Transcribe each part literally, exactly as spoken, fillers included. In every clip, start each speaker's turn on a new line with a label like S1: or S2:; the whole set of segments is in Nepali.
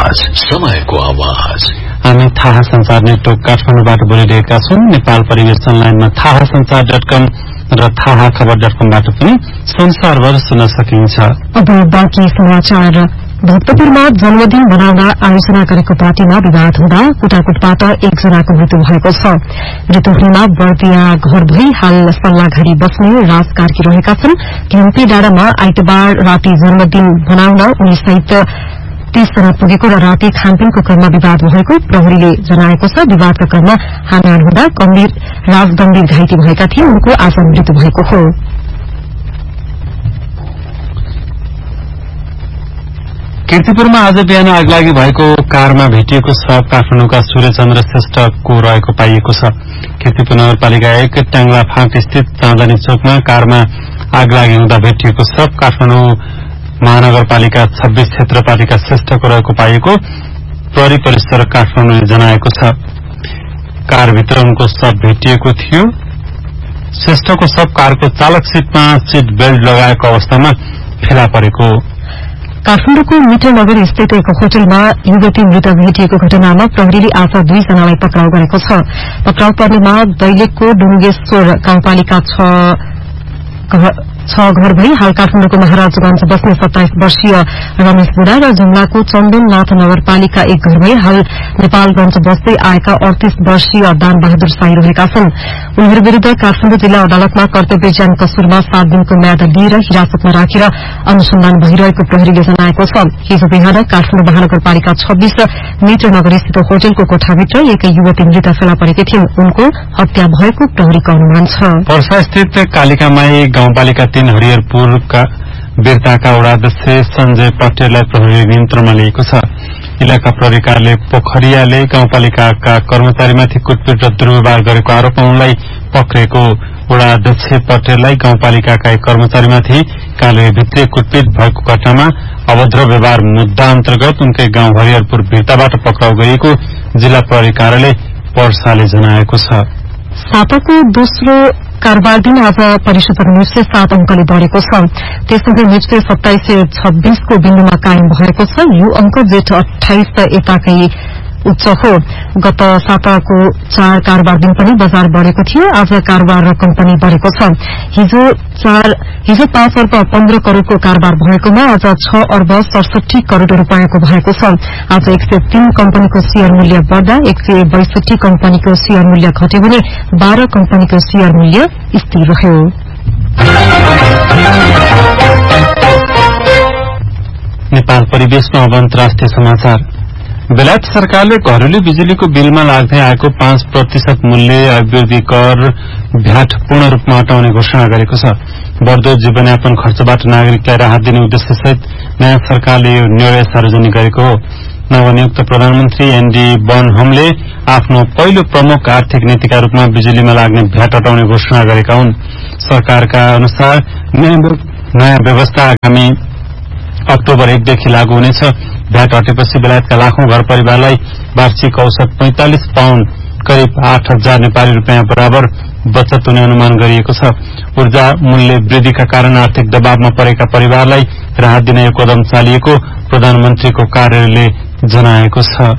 S1: आवाज, समयको आवाज।
S2: हामी थाहा संचार नेटवर्क काठमाडौँबाट बोलिरहेका छौं। नेपाल परिवेश अनलाइनमा थाहा संचार डट कम र थाहा खबर डट कमबाट पनि संसारभर सुन्न सकिन्छ।
S3: अब बाँकी समाचार। भक्तपुरमा जन्मदिन मनाउन आयोजना गरेको पार्टीमा विवाद हुँदा कुटाकुटबाट एकजनाको मृत्यु भएको छ। मृत्यु हुनेमा बर्दिया घर भई हाल सल्लाघारी बस्ने राज कार्की रहेका छन्। घिम्पी डाँडामा आइतबार राति जन्मदिन मनाउन उनी सहित तीस जना पुगेको र राति खानपिनको क्रममा विवाद भएको प्रहरीले जनाएको छ। विवादका क्रममा हानाहान हुँदा गम्भीर राज गम्भीर घाइते भएका थिए। उनको आज मृत्यु भएको हो।
S2: कीर्तिपुरमा आज बिहान आगलागी भएको कारमा भेटिएको शव काठमाडौँका सूर्यचन्द्र श्रेष्ठको रहेको पाइएको छ। कीर्तिपुर नगरपालिका एक ट्याङ्ला फाँट स्थित चाँदनी चोकमा कारमा आगलागी हुँदा भेटिएको शव काठमाडौँ महानगरपालिका छब्बीस क्षेत्रपालिका श्रेष्ठको रहेको पाइएको प्रहरी परिसर काठमाडौँले जनाएको छ। कारभित्र उनको शव भेटिएको थियो। श्रेष्ठको शव कारको चालक सीटमा सीट बेल्ट लगाएको अवस्थामा फेला परेको।
S3: काठमाडौँको मिठनगर स्थित एक होटलमा युवती मृत भेटिएको घटनामा प्रहरीले आज दुईजनालाई पक्राउ गरेको छ। पक्राउ पर्नेमा दैलेखको डुङ्गेश्वर गाउँपालिका छ घर भई हाल काठमाडौँको महाराजगंज बस्ने सत्ताइस वर्षीय रमेश बुढा र जुम्लाको चन्दननाथ नगरपालिका एक घर भई हाल नेपालगंज बस्दै आएका अडतीस वर्षीय दान बहादुर साई रहेका छन्। उनीहरू विरूद्ध काठमाडौँ जिल्ला अदालतमा कर्तव्यज्ञान कसूरमा सात दिनको म्याद लिएर हिरासतमा राखेर अनुसन्धान भइरहेको प्रहरीले जनाएको छ। हिजो बिहान काठमाडौँ महानगरपालिका छब्बीस मित्रनगर स्थित होटलको कोठाभित्र एक युवती मृत फेला परेकी थिइन्। उनको हत्या भएको प्रहरीको अनुमान छ।
S2: पर्सा स्थित कालिकामाई गाउँपालिका तीन हरिहरपुरका बिरताका वडाध्यक्ष संजय पटेललाई प्रहरीले नियन्त्रणमा लिएको छ। इलाका प्रहरी कार्यालय पोखरियाले गाउँपालिकाका कर्मचारीमाथि कुटपिट र दुर्व्यवहार गरेको आरोपमा उनलाई पक्रेको। वडाध्यक्ष पटेललाई गाउँपालिकाका एक कर्मचारीमाथि कार्यालयभित्रै कुटपिट भएको घटनामा अभद्र व्यवहार मुद्दा अन्तर्गत उनकै गाउँ हरिहरपुर बिरताबाट पक्राउ गरिएको जिल्ला प्रहरी कार्यालय पर्साले जनाएको छ।
S3: साताको दोस्रो कारोबार दिन आज परिशोधन निश्चय सात अंकले बढ़ेको छ। त्यससँगै निश्चय सत्ताइस सय छब्बीसको बिन्दुमा कायम भएको छ। यो अंक जेठ अठाइस यताकै उच्च हो। गत साताको चार कारोबार दिन पनि बजार बढ़ेको थियो। आज कारोबार रकम पनि बढ़ेको छ। हिजो चार हिजो पाँच अर्ब पन्ध्र करोड़को कारोबार भएकोमा आज छ अर्ब सडसठी करोड़ रूपियाँको भएको छ। आज एक सय तीन कम्पनीको शेयर मूल्य बढ़दा एक सय बैसठी कम्पनीको शेयर मूल्य घट्यो भने बाह्र कम्पनीको शेयर मूल्य स्थिर रह्यो।
S2: नेपाल परिवेशमा अब अन्तर्राष्ट्रिय समाचार। बेलायत सरकारले घरेलु बिजुलीको बिलमा लाग्दै आएको पाँच प्रतिशत मूल्य अभिवृद्धि कर भ्याट पूर्ण रूपमा हटाउने घोषणा गरेको छ। बढ़दो जीवनयापन खर्चबाट नागरिकलाई राहत दिने उद्देश्यसहित नयाँ सरकारले यो निर्णय सार्वजनिक गरेको हो। नवनियुक्त प्रधानमन्त्री एनडी बनहमले आफ्नो पहिलो प्रमुख आर्थिक नीतिका रूपमा बिजुलीमा लाग्ने भ्याट हटाउने घोषणा गरेका हुन्। सरकारका अनुसार नयाँ व्यवस्था आगामी अक्टोबर एकदेखि लागू हुनेछ। भ्याट हटेपछि बेलायतका लाखौं घर परिवारलाई वार्षिक औसत पैंतालिस पाउण्ड करिब आठ हजार नेपाली रूपियाँ बराबर बचत हुने अनुमान गरिएको छ। ऊर्जा मूल्य वृद्धिका कारण आर्थिक दबावमा परेका परिवारलाई राहत दिन यो कदम चालिएको प्रधानमन्त्रीको कार्यालयले जनाएको छ।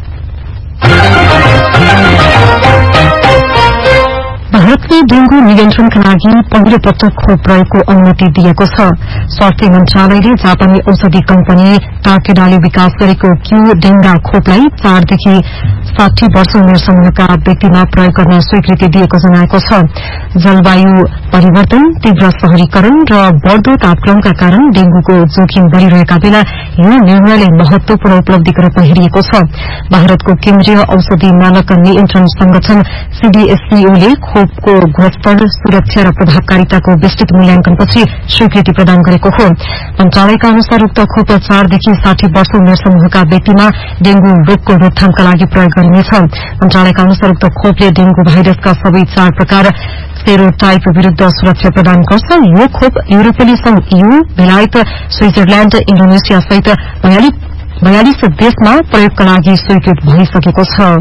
S3: भारतले डेंगू नियन्त्रणका लागि पहिलो पटक खोप प्रयोगको अनुमति दिएको छ। स्वास्थ्य मन्त्रालयले जापानी औषधि कम्पनी ताकेडाले विकास गरेको क्यू डेंगा खोपलाई चारदेखि साठी वर्ष उमेर समूहका व्यक्तिमा प्रयोग गर्न स्वीकृति दिएको जनाएको छ। जलवायु परिवर्तन, तीव्र शहरीकरण र बढ़दो तापक्रमका कारण डेंगूको जोखिम बढ़िरहेका बेला यो निर्णयले महत्वपूर्ण उपलब्धिको रूपमा हेरिएको छ। भारतको केन्द्रीय औषधि मानक नियन्त्रण संगठन सीडीएससीओले खोपको गुणस्तर, सुरक्षा र प्रभावकारिताको विस्तृत मूल्याङ्कनपछि स्वीकृति प्रदान गरेको हो। मन्त्रालयका अनुसार उक्त खोप चारदेखि साठी वर्ष उमेर समूहका व्यक्तिमा डेंगू रोगको रोकथामका लागि प्रयोग गरिनेछ। मन्त्रालयका अनुसार उक्त खोपले डेंगू भाइरसका सबै चार प्रकार सेरोटाइप विरूद्ध सुरक्षा प्रदान गर्छ। यो खोप युरोपेली संघ ईयू, बेलायत, स्विजरल्याण्ड, इण्डोनेसिया सहित बयालीस देशमा प्रयोगका लागि स्वीकृत भइसकेको छ।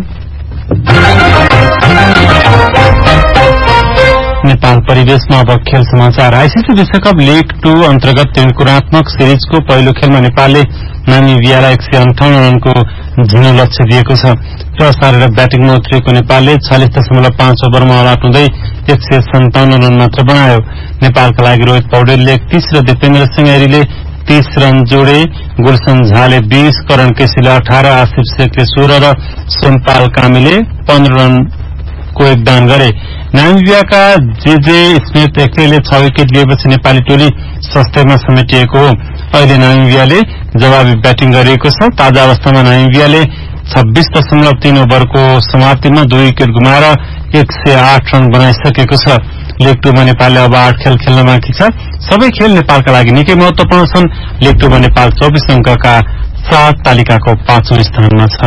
S2: नेपाल परिवेशमा अब खेल समाचार। आईसीसी विश्वकप लीग टू अन्तर्गत त्रिकोणात्मक सिरिजको पहिलो खेलमा नेपालले नामिबियालाई एक सय अन्ठाउन्न रनको झिनो लक्ष्य दिएको छ। टस हारेर ब्याटिङमा उत्रिएको नेपालले छयालिस दशमलव पाँच ओभरमा अल आउट हुँदै एक सय सन्ताउन्न रन मात्र बनायो। नेपालका लागि रोहित पौडेलले एकतीस र दिपेन्द्र सिंह ऐरीले तीस रन जोडे। गुलसन झाले बीस, करण केसीले अठार, आसिफ शेखले सोह्र र सोमपाल कामीले पन्ध्र रनको योगदान गरे। नामिबियाका जेजे स्मिथ एक्लैले छ विकेट लिएपछि नेपाली टोली सस्तैमा समेटिएको हो। अहिले नामिबियाले जवाबी ब्याटिङ गरिएको छ। ताजा अवस्थामा नामिबियाले छब्बीस दशमलव तीन ओभरको समाप्तिमा दुई विकेट गुमाएर एक सय आठ रन बनाइसकेको छ। लीग टूमा नेपालले अब आठ खेल खेल्न बाँकी छ। सबै खेल नेपालका लागि निकै महत्वपूर्ण छन्। लीग टूमा नेपाल चौबिस अङ्कका साथ तालिकाको पाँचौं स्थानमा छ।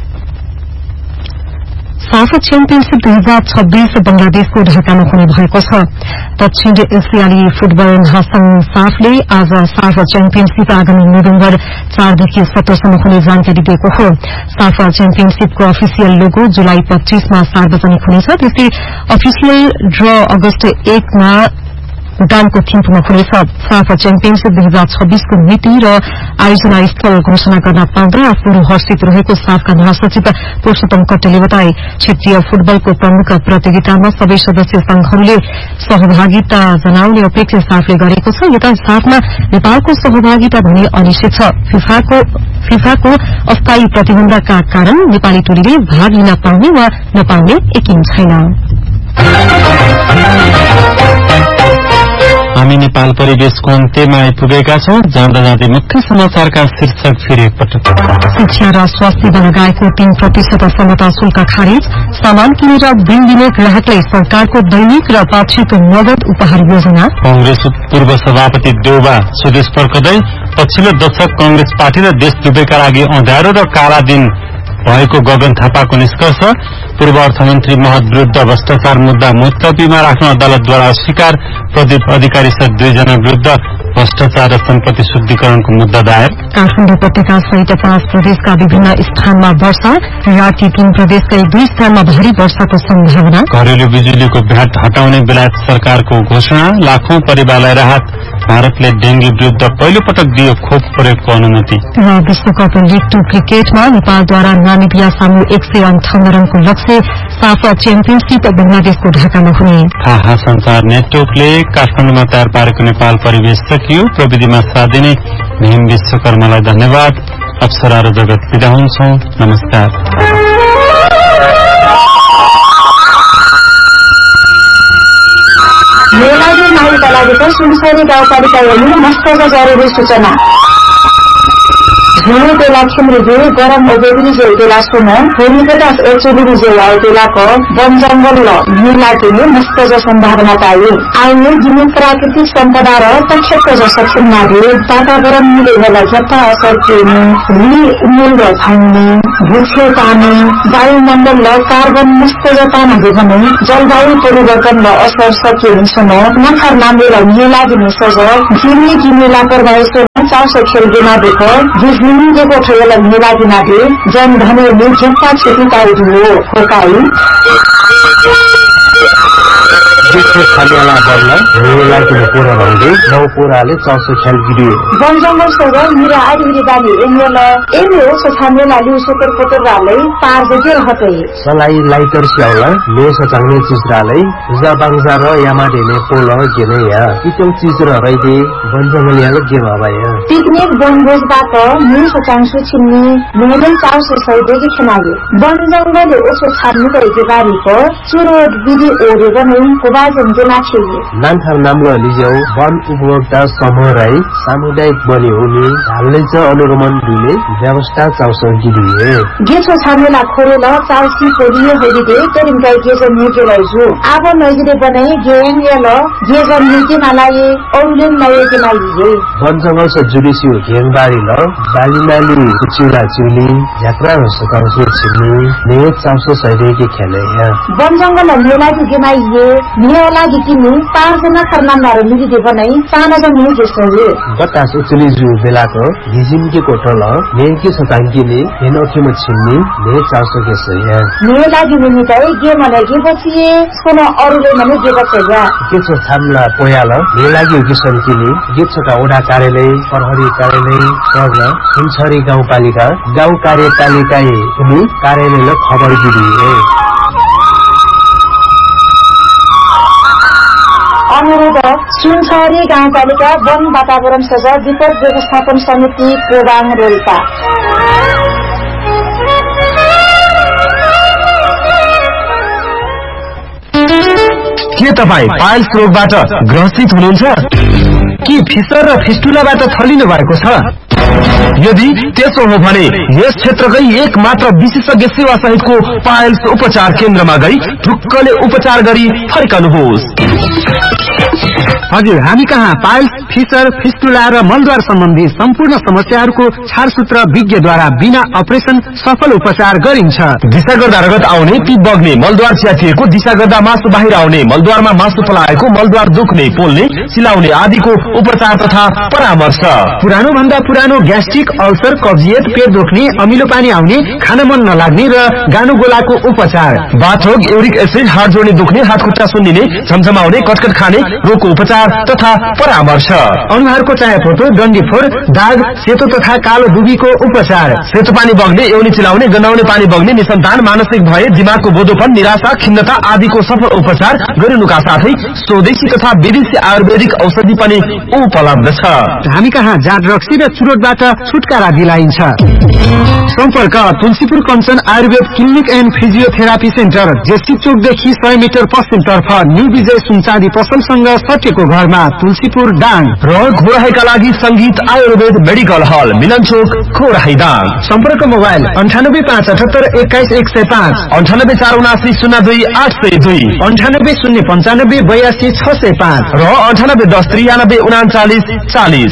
S3: साफ च्याम्पियनशीप दुई हजार छब्बीस बंगलादेशको ढाकामा हुने भएको छ। दक्षिण एसियाली फुटबल महासंघ साफले आज साफ च्याम्पियनशीप आगामी नोभेम्बर चारदेखि सत्रसम्म हुने जानकारी दिएको हो। साफ च्याम्पियनशीपको अफिसियल लोगो जुलाई पच्चीसमा सार्वजनिक हुनेछ। त्यस्तै अफिसियल ड्र अगस्त एकमा भूटानको थिम्पूमा हुनेछ। साफ च्याम्पियनशीप दुई हजार छब्बीसको मिति र आयोजना स्थल घोषणा गर्न पाउँदा आफू हर्षित रहेको साफका महासचिव पुरूषोत्तम कट्टेले बताए। क्षेत्रीय फुटबलको प्रमुख प्रतियोगितामा सबै सदस्य संघहरूले सहभागिता जनाउने अपेक्षा साफले गरेको छ। यता साफमा नेपालको सहभागिता भने अनिश्चित छ। फिफाको अस्थायी प्रतिबन्धका कारण नेपाली टोलीले भाग लिन पाउने वा नपाउने यकिन छैन।
S2: हामी नेपाल परिवेशको अन्त्यमा आइपुगेका छौं। जाँदा जाँदै मुख्य समाचारका शीर्षक फेरि एकपटक।
S3: शिक्षा र स्वास्थ्य लगायतको तीन प्रतिशत समता शुल्क खारेज। सामान किनेर बिल लिने ग्राहकलाई सरकारको दैनिक र पाक्षिक नगद उपहार योजना।
S2: कंग्रेस पूर्व सभापति देउबा स्वदेश फर्कदै। पछिल्लो दशक कंग्रेस पार्टी र देश दुवैका लागि अँध्यारो र काला दिन भएको गगन थापाको निष्कर्ष। पूर्व अर्थमन्त्री महत विरूद्ध भ्रष्टाचार मुद्दा मुस्तबीमा राख्न अदालतद्वारा अस्वीकार। प्रदीप अधिकारी सहित दुईजना विरूद्ध भ्रष्टाचार र सम्पत्ति शुद्धिकरणको मुद्दा दायर।
S3: काठमाडौँ उपत्यका सहित पाँच प्रदेशका विभिन्न स्थानमा वर्षा। राति तीन प्रदेशका एक दुई स्थानमा भारी वर्षाको सम्भावना।
S2: घरेलु बिजुलीको भ्याट हटाउने बेलायत सरकारको घोषणा। लाखौं परिवारलाई राहत। भारतले डेंगी विरूद्ध पहिलो पटक दियो खोप प्रयोगको अनुमति।
S3: र विश्वकप लीग टू क्रिकेटमा नेपालद्वारा नामिबिया सामु एक सय अन्ठाउन्न रनको लक्ष्य। साफ च्याम्पियनशीप बंगलादेशको ढाकामा हुने।
S2: थाहा संचार नेटवर्कले काठमाडौँमा तयार पारेको नेपाल परिवेश सकियो। प्रविधिमा साथ दिने भीम विश्वकर्मालाई धन्यवाद। अप्सरा र जगत विदा हुन्छौं। नमस्कार।
S4: मेलादी नारीका लागि सुनसरी गाउँपालिका हेर्नु मस्तका जरुरी सूचना। झुलो बेला खिम्रिजे गरम ओबेबिनी जे बेला सुन भूमिकदास एचुबिनी जे आए बेलाको वन जंगल र मिलाकिने मस्तज सम्भावना पाइयो। आइने जिम्मे प्राकृतिक सम्पदा र तक्षको जसो खिम्नाले वातावरण मिलेनलाई जता असर पुर्ने हुने उमेर छाउने भूखे पानी वायुमण्डल र कार्बन मस्तज पानी भने जलवायु परिवर्तन र असर सकिन्छ। नखर नामेलाई मिलादिने सजग जिम्मे जिम्मे लापरवाही चाउसो खेल दिनादेखि जिम्मेको ठेला मिलादिनाले जन धने झुप्पा छिपिकाई दियो होकाई
S5: जिसको खालियाला बल्ल रेलाई को पूरा रंगे नौ पूराले चाउसो खेल गिरियो
S4: वन जंगल सगो मिरा आदिरी बानी एमेला एमे हो सछामे लाली सुपर फोटो राले पार जगे हटे
S5: सलाई लाइटर स्याउला ले सचाउने चिजराले जाबाङजा र यामाडेने पोल गेने या इटो चिज र रइदे वन जंगल याले के बाबाया
S4: पिकनिक बनभोजबाट नि सचाङसु छिन्नी मेलन चाउसो सैदेगी खनाले वन जंगल ओसो छाड्नु परेको बारीको चुरो बिदी ओरे गने बाजन जना छिए
S5: नान्थार नामलो लिजेउ वन उपभोक्ता समूह राई सामुदायिक बने हुने हालले च अनुगमन दिने व्यवस्था चाउसो गिदिए
S4: गेछो छामेला खोरेल चाउसी कोरियो हेरिदे तरिमकाई गेजन निकेलाई जु आब नजिरे बनाए गेन याल गेजन निके नलाए औलेन नए के नलिए
S5: वन जंगल से जुडिसियो गेनबारी ल बालिनाली चिउरा चिउली यात्रा र सकाउसो छिनी ने चाउसो सैदे के खेले है
S4: वन जंगल मेला गेमाइए मेरो लागि किन्नु पाँचजना खरनामदार मिलिदिए पनि सानो जम्नु जस्तो हो
S5: बतास उचली जु बेलाको हिजिमके कोठल नेकी सताङ्कीले हेनोकीमा छिन्ने ने चासो के सया
S4: मेरो लागि मिलिदै गेम लागि पछि सोनो अरूले भने के बच्चा
S5: के छ छामला पोयाल मेरो लागि कि सन्कीले के छका ओडा कार्यालय प्रहरी कार्यालय सर्व हिमछरी गाउँपालिका गाउँ कार्यपालिकाए उनी कार्यालयले खबर दिए
S4: अनुरोध सुनछरी गाउँपालिका वन वातावरण सजा विपद व्यवस्थापन समिति प्रोग्राम रोल्पा
S6: के तपाईँ पाइल्स रोगबाट ग्रसित हुनुहुन्छ कि फिसर र फिस्टुलाबाट थलिनु भएको छ यदि त्यसो हो भने यस क्षेत्रकै एक मात्र विशेषज्ञ सेवा सहितको पाइल्स उपचार केन्द्रमा गई ढुक्कले उपचार गरी फर्कनुहोस्।
S7: हजुर, हामी कहाँ पाइल्स, फिसर, फिस्टुला र मलद्वार सम्बन्धी सम्पूर्ण समस्याहरूको छारसूत्र विज्ञद्वारा बिना अपरेसन सफल उपचार गरिन्छ।
S6: दिशा गर्दा रगत आउने, पिप बग्ने, मलद्वार च्यातिएको, दिशा गर्दा मासु बाहिर आउने, मलद्वारमा मासु पलाएको, मलद्वार दुख्ने, पोल्ने, सिलाउने आदिको उपचार तथा परामर्श।
S7: पुरानो भन्दा पुरानो ग्यास्ट्रिक, अल्सर, कब्जियत, पेट दुख्ने, अमिलो पानी आउने, खान मन नलाग्ने र गानो गोलाको उपचार।
S6: बाथरोग, युरिक एसिड, हात जोड्ने दुख्ने, हात खुट्टा सुन्निने, झमझमाउने, कटकट खाने रोगको उपचार तथा परामर्श।
S7: अनुहारको चायापोतो, डन्डीफोर, दाग, सेतो तथा कालो दुबीको उपचार।
S6: सेतो पानी बग्ने, एउनी चिलाउने, गनाउने पानी बग्ने, निसन्तान, मानसिक भय, दिमागको बोधोपन, निराशा, खिन्नता आदिको सफल उपचार गर्नुका साथै स्वदेशी तथा विदेशी आयुर्वेदिक औषधि पनि उपलब्ध छ।
S7: हामी कहाँ जाँड रक्सी र चुरोटबाट छुटकारा दिलाइन्छ। सम्पर्क Tulsipur Kanchan Ayurveda clinic and physiotherapy centre, JC चोकदेखि सय मिटर पश्चिमतर्फ न्यू विजय सुनचाँदी पसलसँग सटेको घरमा, तुलसीपुर दाङ।
S6: र घोराहीका लागि संगीत आयुर्वेद मेडिकल हल, मिलन चोक, घोराही दाङ।
S7: सम्पर्क मोबाइल अन्ठानब्बे पाँच अठहत्तर एक्काइस एक सय पाँच,
S6: अन्ठानब्बे चार उनासी शून्य दुई आठ सय दुई,
S7: अन्ठानब्बे शून्य पञ्चानब्बे बयासी छ सय पाँच
S6: र अन्ठानब्बे दस त्रियानब्बे उनाचालिस चालिस।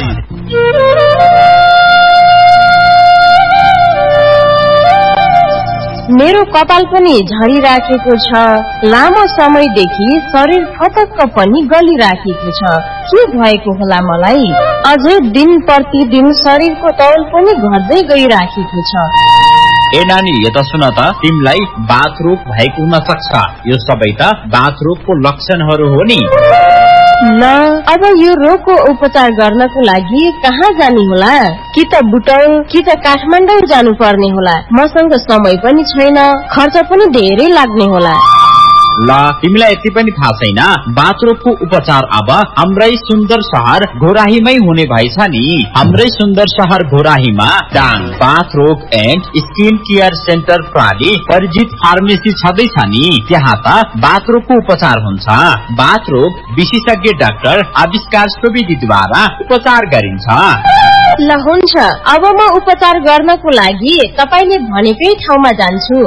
S8: मेरो कपाल पनि झरिराखेको छ, लामो समयदेखि शरीर फटक्क पनि गलिराखेको छ, के भएको होला मलाई? अझै दिन प्रतिदिन शरीरको तौल पनि घट्दै गइराखेको छ।
S9: ए नानी, यता सुन त, तिमीलाई बाथरोग भएको हुन सक्छ। यो सबै त बाथरोगको लक्षणहरू हो नि।
S8: ल, अब यो रोगको उपचार गर्नको लागि कहाँ जाने होला? कि त बुटौल कि त काठमाडौँ जानु पर्ने होला। मसँग समय पनि छैन, खर्च पनि धेरै लाग्ने होला।
S9: ल, तिमीलाई यति पनि थाहा छैन, बाथरोगको उपचार अब हाम्रै सुन्दर शहर घोराहीमै हुने भएछ नि। हाम्रै सुन्दर शहर घोराहीमा डाङ बाथरोग एन्ड स्किन केयर सेन्टर प्रणाली परिचित फार्मेसी छँदैछ नि। त्यहाँ त बाथरोगको उपचार हुन्छ। बाथरोग विशेषज्ञ डाक्टर आविष्कार सुवेदीद्वारा उपचार गरिन्छ।
S8: ल हुन्छ, अब म उपचार गर्नको लागि तपाईले भनेकै ठाउँमा जान्छु।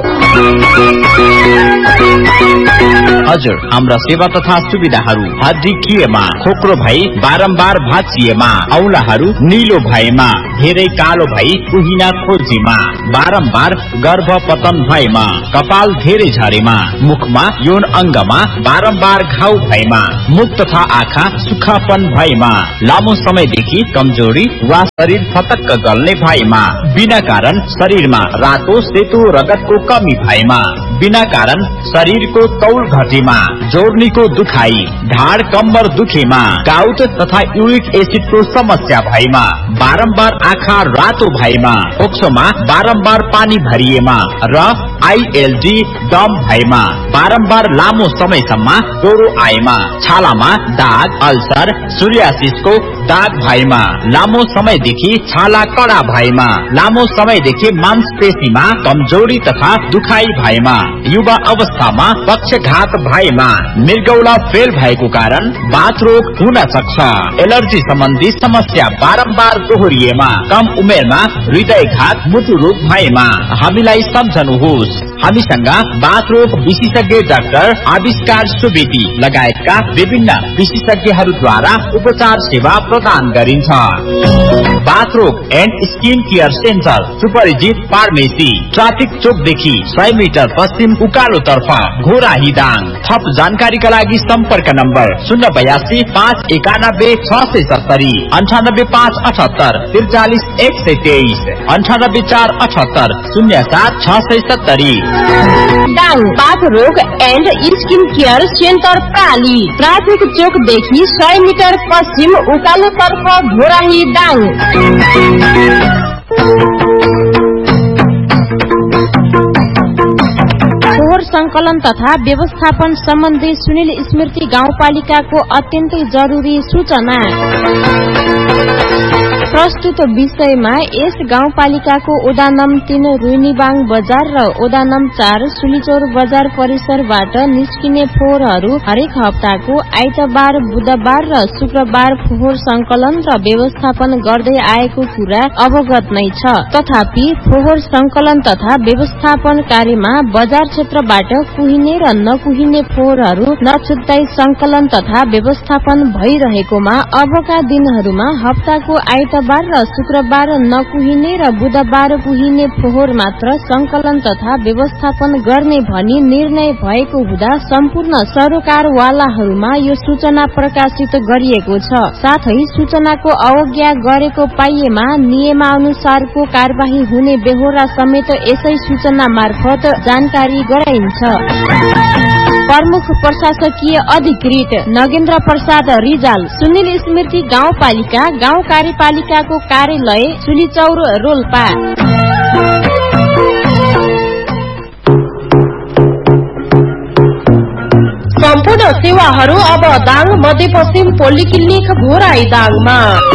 S9: हजुर, हाम्रा सेवा तथा सुविधाहरू हड्डी किएमा, खोक्रो भई बारम्बार भाँचिएमा, औलाहरू निलो भएमा, धेरै कालो भई कुहिना खोजीमा, बारम्बार गर्भ पतन भएमा, कपाल धेरै झरेमा, मुखमा यौन अङ्गमा बारम्बार घाउ भएमा, मुख तथा आँखा सुखापन भएमा, लामो समयदेखि कमजोरी वा शरीर फटक्क गल्ने भएमा, बिना कारण शरीरमा रातो सेतो रगतको कमी भएमा, बिना कारण शरीरको तौल घटेमा, जोर्नीको दुखाई, ढाड कम्बर दुखेमा, गाउट तथा युरिक एसिडको समस्या भएमा, बारम्बार आँखा रातो भएमा, फोक्सोमा बारम्बार पानी भरिएमा र आइएलडी दम भएमा, बारम्बार लामो समयसम्म ज्वरो आएमा, छालामा दाग, अल्सर, सूर्यासिसको दाग भएमा, लामो समयदेखि छाला कडा भएमा, लामो समयदेखि मांसपेशीमा कमजोरी तथा दुखाई भएमा, युवा अवस्थामा पक्षघात भएमा, मृगौला फेल भएको कारण बाथरोग हुन सक्छ, एलर्जी सम्बन्धी समस्या बारम्बार दोहोरिएमा, कम उमेरमा हृदयघात मुटु रोग भएमा हामीलाई सम्झनुहोस्। हामीसँग बाथ रोग विशेषज्ञ डाक्टर आविष्कार सुवेदी लगायतका विभिन्न विशेषज्ञहरूद्वारा उपचार सेवा प्रदान गरिन्छ। बाथ रोग एन्ड स्किन केयर सेन्टर सुपरिचित फार्मेसी ट्राफिक चोकदेखि सय मिटर पश्चिम उकालो तर्फ घोराही दाङ। थप जानकारीका लागि सम्पर्क नम्बर शून्य बयासी पाँच एकानब्बे छ सय सत्तरी अन्ठानब्बे पाँच अठहत्तर त्रिचालिस एक सय तेइस अन्ठानब्बे चार अठहत्तर शून्य सात छ सय सत्तरी।
S8: दाङ बाथ रोग and skin care centre प्राली traffic चोकदेखि सय मिटर पश्चिम उकालो तर्फ घोराही दाङ। फोहोर संकलन तथा व्यवस्थापन सम्बन्धी सुनिल स्मृति गाउँपालिकाको अत्यन्तै जरुरी सूचना। प्रस्तुत विषयमा यस गाउँपालिकाको ओडा नम्बर तीन रुइनीबाङ बजार र ओडा नम्बर चार सुलिचौर बजार परिसरबाट निस्किने फोहोरहरू हरेक हप्ताको आइतबार बुधबार र शुक्रबार फोहोर संकलन र व्यवस्थापन गर्दै आएको कुरा अवगत नै छ। तथापि फोहोर संकलन तथा व्यवस्थापन कार्यमा बजार क्षेत्रबाट कुहिने र नकुहिने फोहोरहरू नछुट्टाई संकलन तथा व्यवस्थापन भइरहेकोमा अबका दिनहरूमा हप्ताको आइतबार र शुक्रबार नकुहिने र बुधबार कुहिने फोहोर मात्र संकलन तथा व्यवस्थापन गर्ने भनी निर्णय भएको हुँदा सम्पूर्ण सरोकारवालाहरूमा यो सूचना प्रकाशित गरिएको छ। साथै सूचनाको अवज्ञा गरेको पाइएमा नियमानुसारको कार्यवाही हुने बेहोरा समेत यसै सूचना मार्फत जानकारी गराइन्छ। प्रमुख प्रशासकीय अधिकृत नगेन्द्र प्रसाद रिजाल सुनिल स्मृति गाउँपालिका गाउँ कार्यपालिकाको कार्यालय सुलिचौर रोल्पा। सम्पूर्ण सेवाहरू अब दाङ मध्यपश्चिम पोलिक्लिनिक घोराई दाङमा।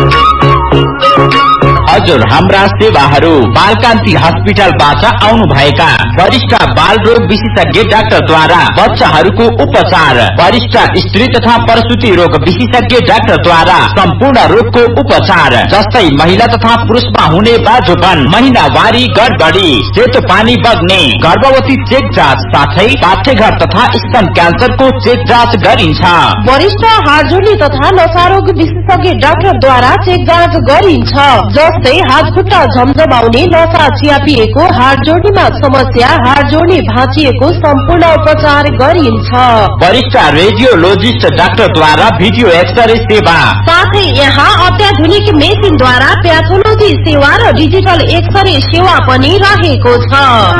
S9: हजुर हाम्रा सेवाहरू बालकान्ति हस्पिटलबाट आउनु भएका वरिष्ठ बाल रोग विशेषज्ञ डाक्टरद्वारा बच्चाहरूको उपचार, वरिष्ठ स्त्री तथा प्रसूति रोग विशेषज्ञ डाक्टरद्वारा सम्पूर्ण रोगको उपचार जस्तै महिला तथा पुरुषमा हुने बाझोपन, महिनावारी गडबडी, सेतो पानी बग्ने, गर्भवती चेक जाँच साथै पाठ्यघर तथा स्तन क्यान्सरको चेक जाँच गरिन्छ।
S8: वरिष्ठ हार्टजोर्नी तथा नसारोग विशेषज्ञ डाक्टरद्वारा चेक जाँच गरिन्छ। जस्तै हात खुट्टा झमझमाउने, नसा चियापिएको, हात जोड्नेमा समस्या, हात जोड्ने भाँचिएको सम्पूर्ण उपचार गरिन्छ।
S9: वरिष्ठ रेडियोलोजिस्ट डाक्टरद्वारा भिडियो एक्सरे सेवा,
S8: साथै यहाँ अत्याधुनिक मेसिनद्वारा प्याथोलोजी सेवा र डिजिटल एक्सरे सेवा पनि रहेको छ।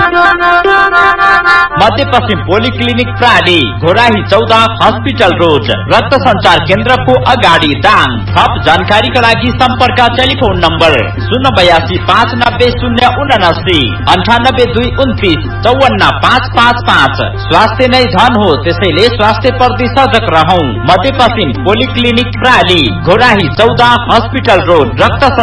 S9: मध्यपश्चिम पोलिक्लिनिक प्राली घोराही चौध हस्पिटल रोड रक्त संचार केन्द्रको अगाडि दाङ। थप जानकारीका लागि सम्पर्क टेलिफोन नम्बर शून्य बयासी पाँच नब्बे शून्य उनासी अन्ठानब्बे दुई उन्तिस चौवन्न पाँच पाँच पाँच। स्वास्थ्य नै धन हो, त्यसैले स्वास्थ्य प्रति सजग रहौं। मध्यपश्चिम पोलिक्लिनिक प्राली घोराही चौध हस्पिटल रोड रक्त